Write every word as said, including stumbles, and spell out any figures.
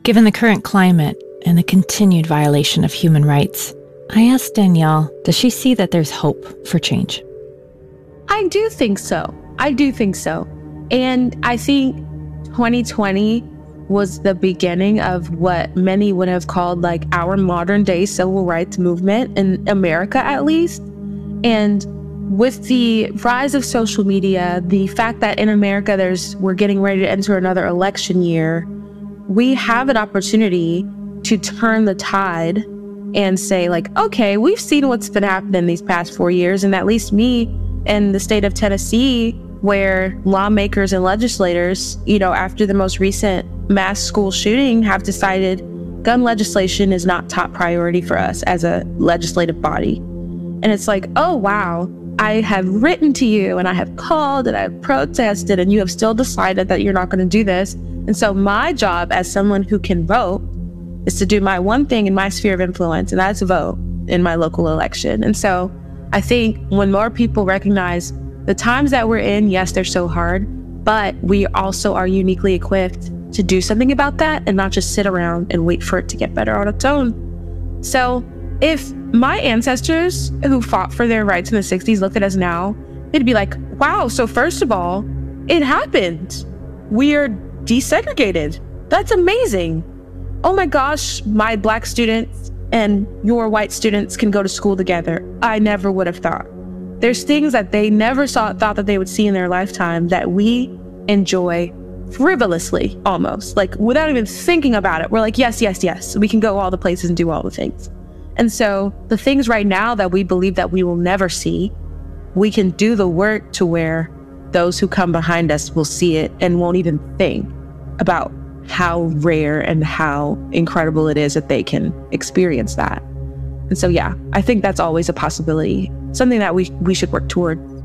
Given the current climate and the continued violation of human rights, I asked Danielle, does she see that there's hope for change? I do think so. I do think so. And I think twenty twenty was the beginning of what many would have called like our modern day civil rights movement in America, at least. And with the rise of social media, the fact that in America there's we're getting ready to enter another election year, we have an opportunity to turn the tide and say like, okay, we've seen what's been happening these past four years. And at least me in the state of Tennessee, where lawmakers and legislators, you know, after the most recent mass school shooting, have decided gun legislation is not top priority for us as a legislative body. And it's like, oh, wow, I have written to you and I have called and I've protested and you have still decided that you're not going to do this. And so my job as someone who can vote is to do my one thing in my sphere of influence, and that's vote in my local election. And so I think when more people recognize the times that we're in, yes, they're so hard, but we also are uniquely equipped to do something about that and not just sit around and wait for it to get better on its own. So if my ancestors who fought for their rights in the sixties looked at us now, they'd be like, wow, so first of all, it happened. We are desegregated. That's amazing. Oh my gosh, my Black students and your white students can go to school together. I never would have thought. There's things that they never saw, thought that they would see in their lifetime that we enjoy frivolously, almost, like without even thinking about it. We're like, yes, yes, yes, we can go all the places and do all the things. And so the things right now that we believe that we will never see, we can do the work to where those who come behind us will see it and won't even think about how rare and how incredible it is that they can experience that. And so, yeah, I think that's always a possibility, something that we we should work toward.